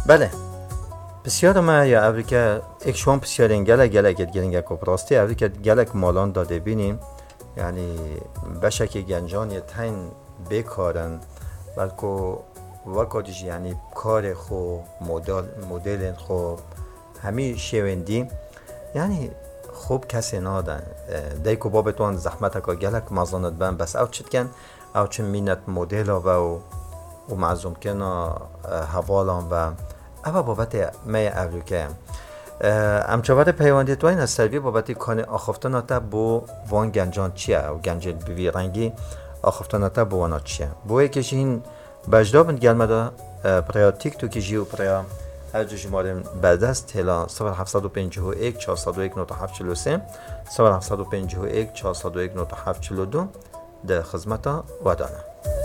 بله بسیار ما یا اوریکا یک شوم بسیار گلک گلنگ کوپراستی اوریکا گلک مالان داده بینیم، یعنی بشک گنجان یه تین بکارن بلکه وقتیش یعنی کار خو مدل خو همی شوندی یعنی خوب کسی نادن دیکو بابتوان زحمت که گلک مازاند بن بس او چت کن او چه مینت مدل و معزوم کنا حوالان و اما بابت می اوریکه امچوار پیوندی تو این از سروی بابتی کانی آخفتاناتا بو وان گنجان چیه و گنجل بوی رنگی آخفتاناتا بو وانا چیه بو یکیش این بجدا بند گلمده پریا تیک تو کشی و پریا هر جو شمارم بردست هلا 0751 401 9743 0751 401 9742 در خدمت ودانه.